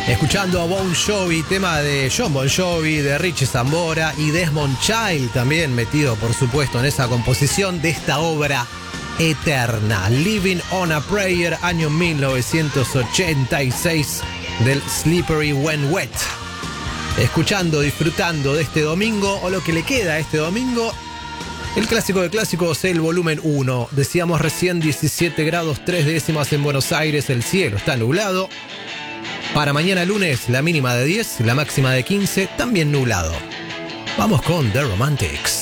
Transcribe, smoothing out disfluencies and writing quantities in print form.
Escuchando a Bon Jovi, tema de John Bon Jovi, de Richie Sambora y Desmond Child, también metido por supuesto en esa composición de esta obra eterna. Living on a Prayer, año 1986, del Slippery When Wet. Escuchando, disfrutando de este domingo, o lo que le queda a este domingo, el clásico de clásicos, el volumen 1. Decíamos recién 17 grados 3 décimas en Buenos Aires, el cielo está nublado. Para mañana lunes, la mínima de 10, la máxima de 15, también nublado. Vamos con The Romantics.